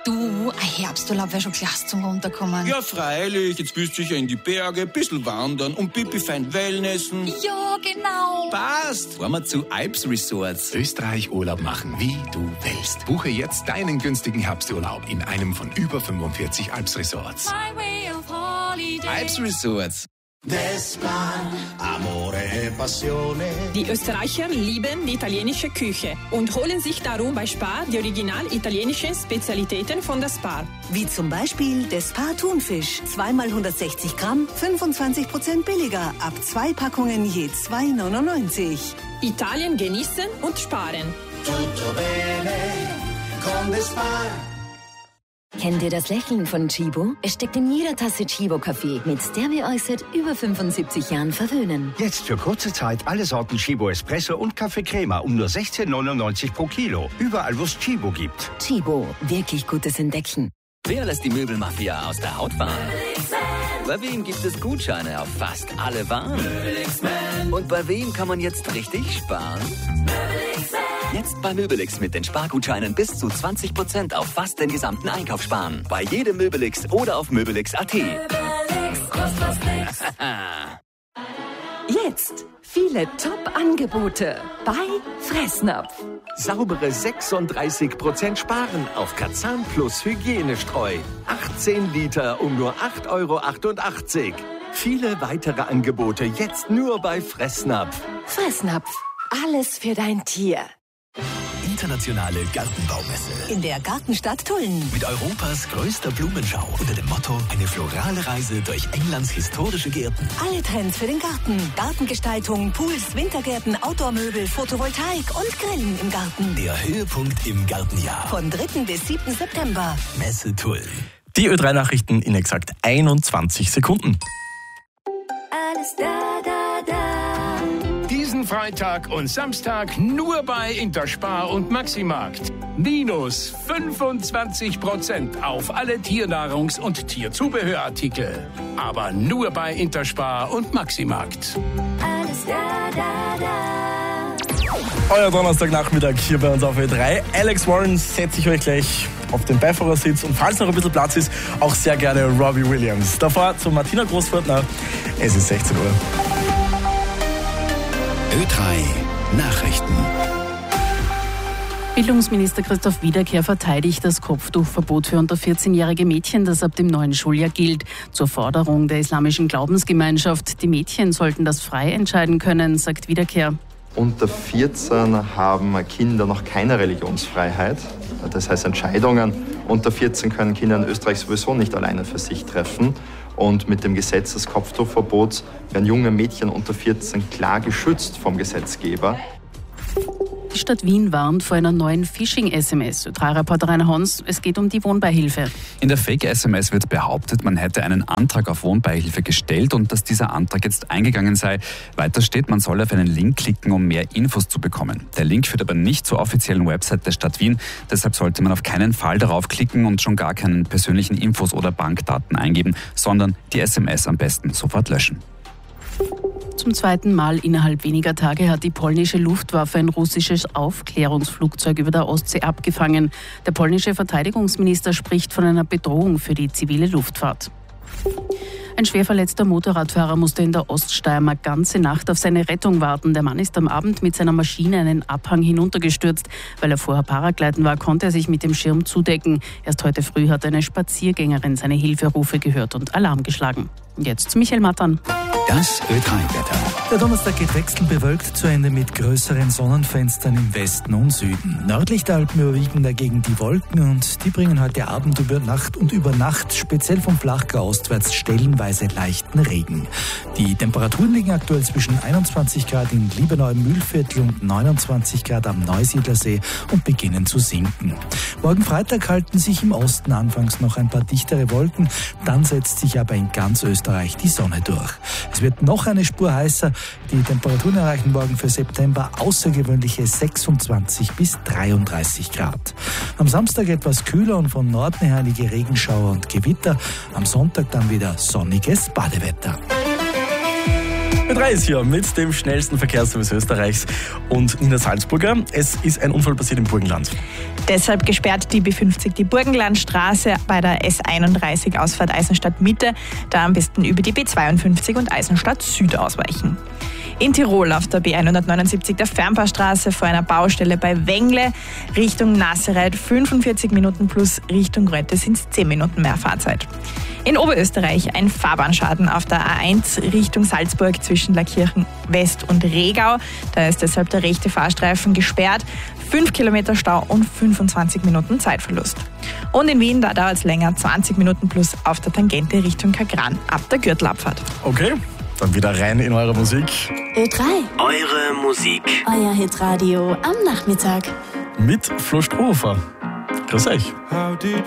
Du, ein Herbsturlaub wäre schon klasse zum Runterkommen. Ja, freilich. Jetzt willst du sicher in die Berge, ein bisschen wandern und pipi fein Wellnessen. Ja, genau. Passt. Fahren wir zu Alps Resorts. Österreich Urlaub machen, wie du willst. Buche jetzt deinen günstigen Herbsturlaub in einem von über 45 Alps Resorts. Alps Resorts. Die Österreicher lieben die italienische Küche und holen sich darum bei Spar die original italienischen Spezialitäten von der Spar. Wie zum Beispiel der Spar Thunfisch. 2x160 Gramm, 25% billiger. Ab 2 Packungen je 2,99. Italien genießen und sparen. Tutto bene con the Spar. Kennt ihr das Lächeln von Chibo? Es steckt in jeder Tasse Chibo-Kaffee, mit der wir euch seit über 75 Jahren verwöhnen. Jetzt für kurze Zeit alle Sorten Chibo Espresso und Kaffee Crema um nur 16,99 pro Kilo. Überall, wo es Chibo gibt. Chibo, wirklich gutes Entdecken. Wer lässt die Möbelmafia aus der Haut fahren? Bei wem gibt es Gutscheine auf fast alle Waren? Und bei wem kann man jetzt richtig sparen? Jetzt bei Möbelix mit den Spargutscheinen bis zu 20% auf fast den gesamten Einkauf sparen. Bei jedem Möbelix oder auf möbelix.at. Jetzt viele Top-Angebote bei Fressnapf. Saubere 36% sparen auf Kazan Plus Hygienestreu. 18 Liter um nur 8,88 €. Viele weitere Angebote jetzt nur bei Fressnapf. Fressnapf, alles für dein Tier. Internationale Gartenbaumesse. In der Gartenstadt Tulln. Mit Europas größter Blumenschau unter dem Motto eine florale Reise durch Englands historische Gärten. Alle Trends für den Garten. Gartengestaltung, Pools, Wintergärten, Outdoor-Möbel, Photovoltaik und Grillen im Garten. Der Höhepunkt im Gartenjahr. Von 3. bis 7. September. Messe Tulln. Die Ö3-Nachrichten in exakt 21 Sekunden. Alles da, da, da. Diesen Freitag und Samstag nur bei Interspar und Maximarkt. Minus 25% auf alle Tiernahrungs- und Tierzubehörartikel. Aber nur bei Interspar und Maximarkt. Alles da, da, da. Euer Donnerstagnachmittag hier bei uns auf Ö3. Alex Warren setze ich euch gleich auf den Beifahrersitz und falls noch ein bisschen Platz ist, auch sehr gerne Robbie Williams. Davor zu Martina Großfurtner. Es ist 16 Uhr. Ö3 Nachrichten. Bildungsminister Christoph Wiederkehr verteidigt das Kopftuchverbot für unter 14-jährige Mädchen, das ab dem neuen Schuljahr gilt. Zur Forderung der islamischen Glaubensgemeinschaft. Die Mädchen sollten das frei entscheiden können, sagt Wiederkehr. Unter 14 haben Kinder noch keine Religionsfreiheit. Das heißt, Entscheidungen unter 14 können Kinder in Österreich sowieso nicht alleine für sich treffen. Und mit dem Gesetz des Kopftuchverbots werden junge Mädchen unter 14 klar geschützt vom Gesetzgeber. Die Stadt Wien warnt vor einer neuen Phishing-SMS. Ö3-Reporter Rainer Hons, es geht um die Wohnbeihilfe. In der Fake-SMS wird behauptet, man hätte einen Antrag auf Wohnbeihilfe gestellt und dass dieser Antrag jetzt eingegangen sei. Weiter steht, man soll auf einen Link klicken, um mehr Infos zu bekommen. Der Link führt aber nicht zur offiziellen Website der Stadt Wien. Deshalb sollte man auf keinen Fall darauf klicken und schon gar keinen persönlichen Infos oder Bankdaten eingeben, sondern die SMS am besten sofort löschen. Zum zweiten Mal innerhalb weniger Tage hat die polnische Luftwaffe ein russisches Aufklärungsflugzeug über der Ostsee abgefangen. Der polnische Verteidigungsminister spricht von einer Bedrohung für die zivile Luftfahrt. Ein schwer verletzter Motorradfahrer musste in der Oststeiermark ganze Nacht auf seine Rettung warten. Der Mann ist am Abend mit seiner Maschine einen Abhang hinuntergestürzt. Weil er vorher Paragleiten war, konnte er sich mit dem Schirm zudecken. Erst heute früh hat eine Spaziergängerin seine Hilferufe gehört und Alarm geschlagen. Jetzt zu Michael Mattern. Das Ö3-Wetter. Der Donnerstag geht wechselbewölkt zu Ende mit größeren Sonnenfenstern im Westen und Süden. Nördlich der Alpen überwiegen dagegen die Wolken und die bringen heute Abend über Nacht speziell vom Flachgau ostwärts stellenweise leichten Regen. Die Temperaturen liegen aktuell zwischen 21 Grad in Liebenau im Mühlviertel und 29 Grad am Neusiedlersee und beginnen zu sinken. Morgen Freitag halten sich im Osten anfangs noch ein paar dichtere Wolken, dann setzt sich aber in ganz Österreich die Sonne durch. Es wird noch eine Spur heißer. Die Temperaturen erreichen morgen für September außergewöhnliche 26 bis 33 Grad. Am Samstag etwas kühler und von Norden her einige Regenschauer und Gewitter. Am Sonntag dann wieder sonniges Badewetter. Ö3 ist hier mit dem schnellsten Verkehrsservice Österreichs und Nina Salzburger. Es ist ein Unfall passiert im Burgenland. Deshalb gesperrt die B50 die Burgenlandstraße bei der S31 Ausfahrt Eisenstadt Mitte. Da am besten über die B52 und Eisenstadt Süd ausweichen. In Tirol auf der B179 der Fernpaarstraße vor einer Baustelle bei Wengle Richtung Nassereit 45 Minuten plus Richtung Rötte sind es 10 Minuten mehr Fahrzeit. In Oberösterreich ein Fahrbahnschaden auf der A1 Richtung Salzburg zwischen Lackirchen West und Regau. Da ist deshalb der rechte Fahrstreifen gesperrt. 5 Kilometer Stau und 25 Minuten Zeitverlust. Und in Wien, da dauert es länger, 20 Minuten plus auf der Tangente Richtung Kagran ab der Gürtelabfahrt. Okay, dann wieder rein in eure Musik. Ö3. Eure Musik. Euer Hitradio am Nachmittag. Mit Flo Strohofer. Grüß euch. How did